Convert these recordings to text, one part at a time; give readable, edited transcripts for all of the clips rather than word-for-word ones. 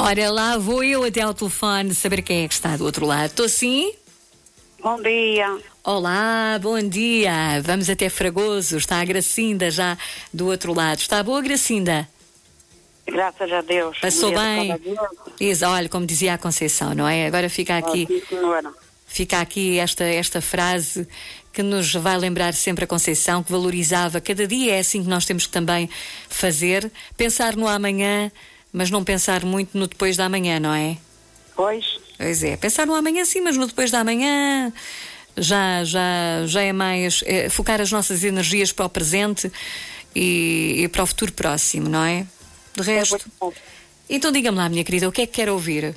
Ora, lá vou eu até ao telefone saber quem é que está do outro lado. Estou sim? Bom dia. Olá, bom dia. Vamos até Fragoso. Está a Gracinda já do outro lado. Está boa, Gracinda? Graças a Deus. Passou bem? Isso. Olha, como dizia a Conceição, não é? Agora fica aqui, fica aqui esta frase que nos vai lembrar sempre a Conceição, que valorizava cada dia. É assim que nós temos que também fazer. Pensar no amanhã, mas não pensar muito no depois da amanhã, não é? Pois é, pensar no amanhã sim, mas no depois da amanhã já é mais focar as nossas energias para o presente e para o futuro próximo, não é? De resto. Então diga-me lá, minha querida, o que é que quer ouvir?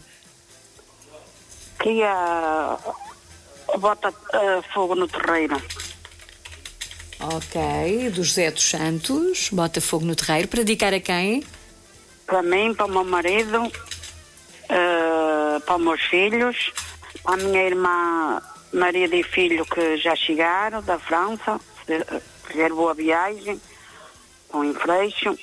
Queria bota fogo no terreiro. Ok, do José dos Santos, bota fogo no terreiro, para dedicar a quem? Para mim, para o meu marido, para os meus filhos, para a minha irmã marido e filho que já chegaram da França, fazer boa viagem, com um freixo,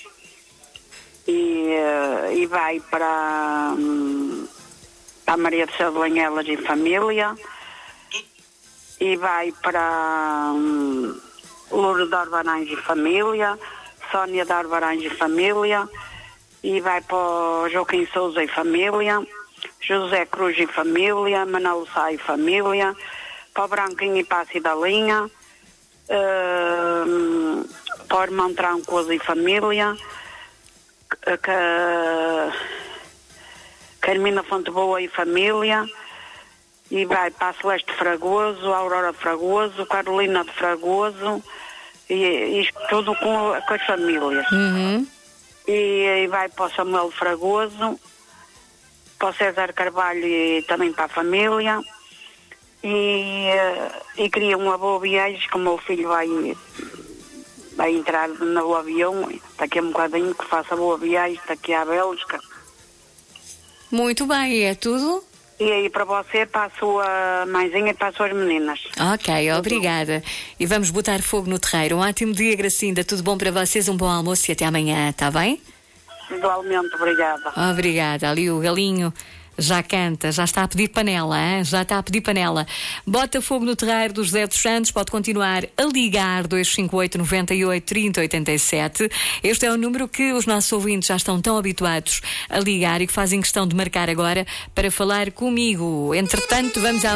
e vai para a Maria de Sabelanhelas e família, e vai para Lourdes de Arvarães e família, Sónia de Arvarães e família, e vai para o Joaquim Souza e família, José Cruz e família, Manuel Sá e família, para o Branquinho e Passe da Linha, para o irmão Trancoso e família, Carmina Fonte Boa e família, e vai para a Celeste Fragoso, Aurora Fragoso, Carolina de Fragoso, e isto tudo com as famílias. Uhum. E vai para o Samuel Fragoso, para o César Carvalho e também para a família, e queria uma boa viagem, que o meu filho vai entrar no avião daqui a um bocadinho, que faça boa viagem daqui à Bélgica. Muito bem, é tudo? E aí para você, para a sua mãezinha e para as suas meninas. Ok, obrigada. E vamos botar fogo no terreiro. Um ótimo dia, Gracinda. Tudo bom para vocês, um bom almoço e até amanhã, está bem? Igualmente, obrigada. Obrigada. Ali o galinho já canta, já está a pedir panela, hein? Já está a pedir panela. Bota fogo no terreiro do José dos Santos. Pode continuar a ligar 258 98 30 87. Este é o número que os nossos ouvintes já estão tão habituados a ligar e que fazem questão de marcar agora para falar comigo. Entretanto, vamos à